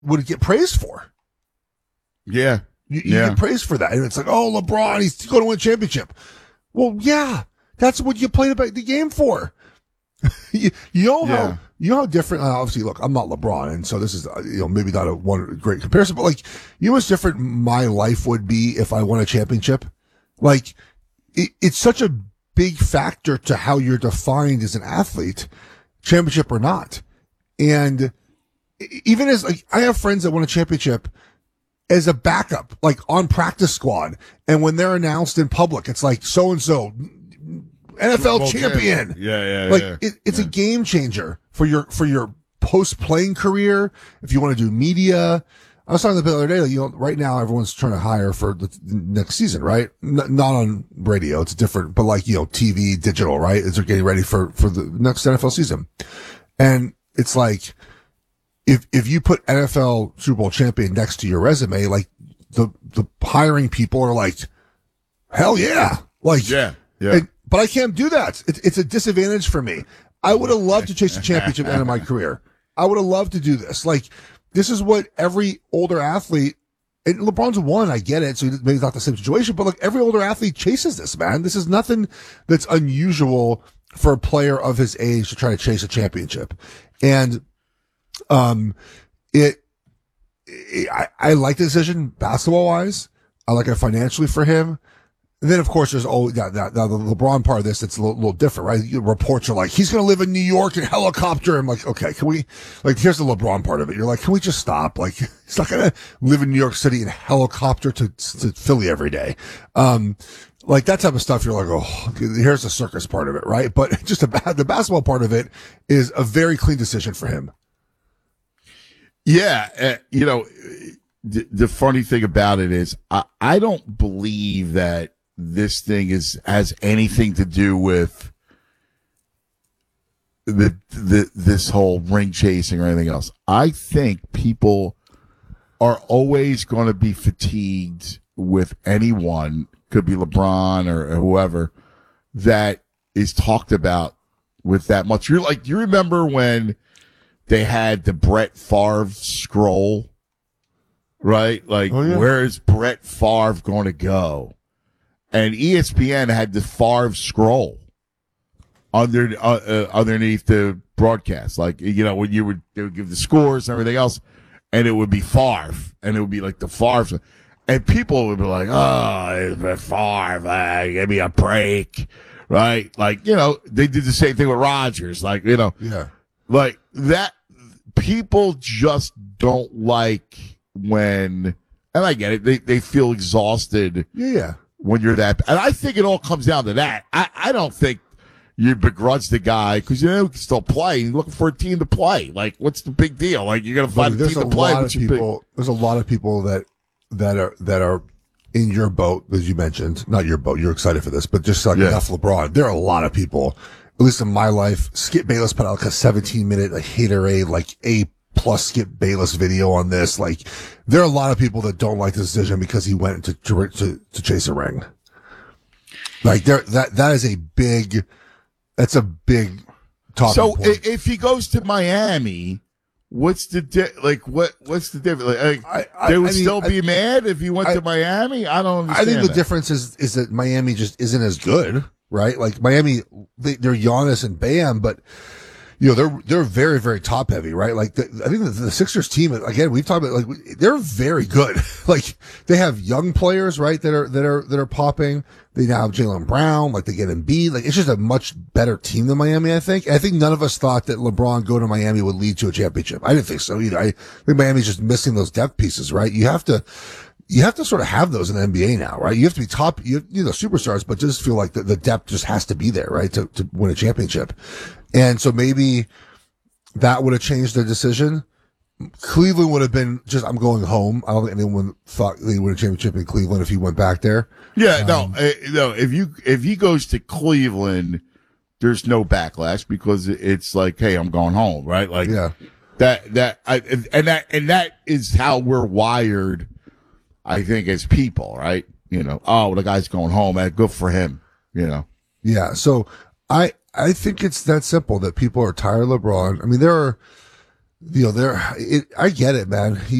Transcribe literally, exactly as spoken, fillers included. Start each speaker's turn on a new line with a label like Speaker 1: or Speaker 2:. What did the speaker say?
Speaker 1: would get praised for.
Speaker 2: Yeah.
Speaker 1: You, you
Speaker 2: yeah.
Speaker 1: get praised for that. And it's like, oh, LeBron, he's going to win a championship. Well, yeah, that's what you played about the game for. you, you know how,
Speaker 2: Yeah.
Speaker 1: you know how different, uh, obviously, look, I'm not LeBron. And so this is, uh, you know, maybe not a one great comparison, but like, you know what's different my life would be if I won a championship? Like, it, it's such a big factor to how you're defined as an athlete, championship or not. And even as, like, I have friends that won a championship as a backup, like on practice squad. And when they're announced in public, it's like so-and-so, N F L
Speaker 2: Well,
Speaker 1: champion.
Speaker 2: Yeah, yeah,
Speaker 1: like
Speaker 2: yeah.
Speaker 1: it, it's
Speaker 2: yeah.
Speaker 1: a game changer for your, for your post-playing career. If you want to do media, I was talking about the other day, like, you know, right now everyone's trying to hire for the next season, right? N- not on radio. It's different, but like, you know, T V, digital, right? As they're getting ready for, for the next N F L season. And it's like, if, if you put N F L Super Bowl champion next to your resume, like the, the hiring people are like, hell yeah. Like,
Speaker 2: Yeah, yeah.
Speaker 1: and, but I can't do that. It's, it's a disadvantage for me. I would have loved to chase a championship at the end of my career. I would have loved to do this. Like, this is what every older athlete, and LeBron's won, I get it, so maybe it's not the same situation, but like every older athlete chases this, man. This is nothing that's unusual for a player of his age to try to chase a championship. And, um, it, it I, I like the decision basketball wise. I like it financially for him. And then, of course, there's always that, that, that the LeBron part of this. It's a little, little different, right? Reports are like, he's going to live in New York in helicopter. I'm like, okay, can we, like, here's the LeBron part of it. You're like, can we just stop? Like, he's not going to live in New York City in helicopter to, to Philly every day. Um, like that type of stuff. You're like, oh, here's the circus part of it, right? But just about the basketball part of it is a very clean decision for him.
Speaker 2: Yeah. Uh, you know, the, the funny thing about it is I, I don't believe that this thing is has anything to do with the the this whole ring chasing or anything else. I think people are always going to be fatigued with anyone, could be LeBron or, or whoever, that is talked about with that much. You're like, you remember when they had the Brett Favre scroll, right? Like,
Speaker 1: Oh, yeah.
Speaker 2: where is Brett Favre going to go? And E S P N had the Favre scroll under uh, uh, underneath the broadcast, like, you know, when you would they would give the scores and everything else, and it would be Favre, and it would be like the Favre, and people would be like, "Oh, it's Favre, uh, give me a break," right? Like, you know, they did the same thing with Rodgers, like, you know,
Speaker 1: Yeah.
Speaker 2: like that. People just don't like when, and I get it, they they feel exhausted.
Speaker 1: Yeah. Yeah.
Speaker 2: When you're that, and I think it all comes down to that. I, I don't think you begrudge the guy because you know he can still play. You're looking for a team to play. Like, what's the big deal? Like, you're gonna find
Speaker 1: Look,
Speaker 2: a team to play.
Speaker 1: Lot of
Speaker 2: What's your
Speaker 1: people,
Speaker 2: big...
Speaker 1: There's a lot of people that that are that are in your boat, as you mentioned. Not your boat. You're excited for this, but just like
Speaker 2: Yeah.
Speaker 1: enough LeBron. There are a lot of people, at least in my life. Skip Bayless put out like a seventeen minute like haterade, like a plus Skip Bayless video on this. Like, there are a lot of people that don't like the decision because he went to to to, to chase a ring. Like, there, that that is a big, that's a big talking
Speaker 2: So
Speaker 1: point.
Speaker 2: i- if he goes to Miami, what's the di- like? What what's the difference? Like,
Speaker 1: I- I-
Speaker 2: they would
Speaker 1: I mean,
Speaker 2: still
Speaker 1: I-
Speaker 2: be mad if he went
Speaker 1: I-
Speaker 2: to Miami. I don't
Speaker 1: I
Speaker 2: understand.
Speaker 1: think the
Speaker 2: that.
Speaker 1: difference is is that Miami just isn't as good, right? Like Miami, they, they're Giannis and Bam, but you know they're they're very very top heavy, right? Like the, I think the, the Sixers team again, we've talked about like they're very good. Like they have young players, right? That are that are that are popping. They now have Jaylen Brown, like they get Embiid. Like it's just a much better team than Miami. I think. I think none of us thought that LeBron going to Miami would lead to a championship. I didn't think so either. I think Miami's just missing those depth pieces, right? You have to. You have to sort of have those in the N B A now, right? You have to be top, you, you know, superstars, but just feel like the, the depth just has to be there, right? To, to win a championship. And so maybe that would have changed their decision. Cleveland would have been just, I'm going home. I don't think anyone thought they would win a championship in Cleveland if he went back there.
Speaker 2: Yeah, no,
Speaker 1: Um,
Speaker 2: uh, no. If you if he goes to Cleveland, there's no backlash because it's like, hey, I'm going home, right? Like
Speaker 1: Yeah.
Speaker 2: that that I, and that and that is how we're wired. I think as people, right? You know, oh, the guy's going home. eh, Good for him. You know.
Speaker 1: Yeah. So I, I think it's that simple that people are tired of LeBron. I mean, there are, you know, there. It, I get it, man.